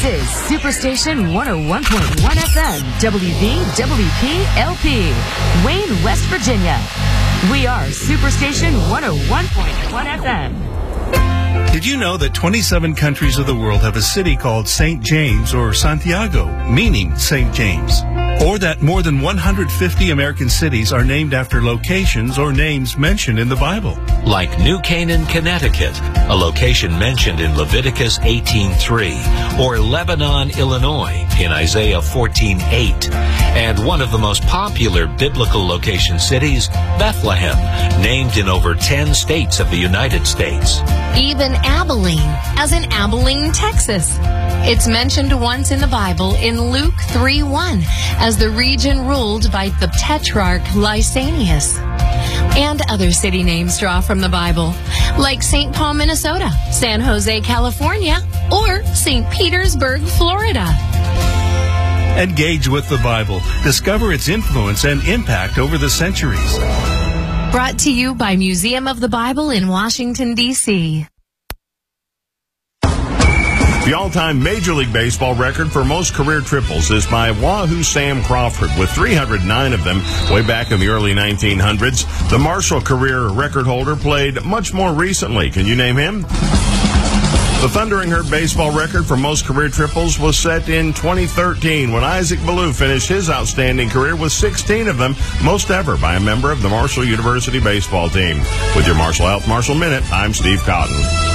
This is Superstation 101.1 FM, WVWP LP, Wayne, West Virginia. We are Superstation 101.1 FM. Did you know that 27 countries of the world have a city called St. James or Santiago, meaning St. James? Or that more than 150 American cities are named after locations or names mentioned in the Bible? Like New Canaan, Connecticut, a location mentioned in Leviticus 18:3, or Lebanon, Illinois, in Isaiah 14:8, and one of the most popular biblical location cities, Bethlehem, named in over 10 states of the United States. Even Abilene, as in Abilene, Texas. It's mentioned once in the Bible in Luke 3:1 as the region ruled by the Tetrarch Lysanias. And other city names draw from the Bible, like St. Paul, Minnesota, San Jose, California, or St. Petersburg, Florida. Engage with the Bible. Discover its influence and impact over the centuries. Brought to you by Museum of the Bible in Washington, D.C. The all-time Major League Baseball record for most career triples is by Wahoo Sam Crawford, with 309 of them way back in the early 1900s. The Marshall career record holder played much more recently. Can you name him? The Thundering Herd baseball record for most career triples was set in 2013 when Isaac Ballou finished his outstanding career with 16 of them, most ever by a member of the Marshall University baseball team. With your Marshall Health Marshall Minute, I'm Steve Cotton.